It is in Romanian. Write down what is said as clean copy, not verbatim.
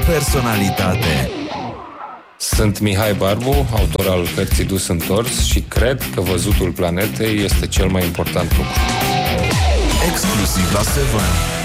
personalitate. Sunt Mihai Barbu, autor al cărții Dus Întors și cred că văzutul planetei este cel mai important lucru. Exclusiv la Seven.